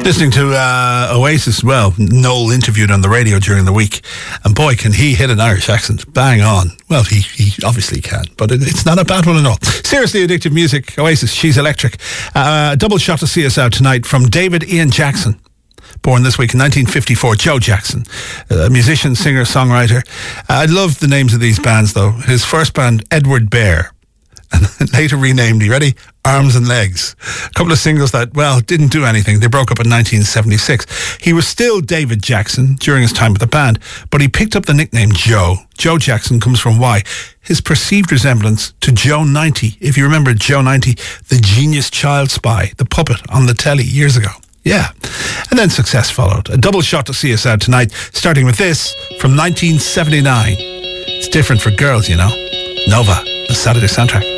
Listening to Oasis, well, Noel interviewed on the radio during the week, and boy, can he hit an Irish accent. Bang on. Well, he obviously can, but it's not a bad one at all. Seriously addictive music, Oasis, She's Electric. A double shot to see us out tonight from David Ian Jackson. Born this week in 1954, Joe Jackson, a musician, singer, songwriter. I love the names of these bands, though. His first band, Edward Bear, and later renamed, you ready? Arms and Legs. A couple of singles that, well, didn't do anything. They broke up in 1976. He was still David Jackson during his time with the band, but he picked up the nickname Joe. Joe Jackson comes from why? His perceived resemblance to Joe 90. If you remember Joe 90, the genius child spy, the puppet on the telly years ago. Yeah. And then success followed. A double shot to see us out tonight, starting with this from 1979. It's different for girls, you know. Nova, the Saturday soundtrack.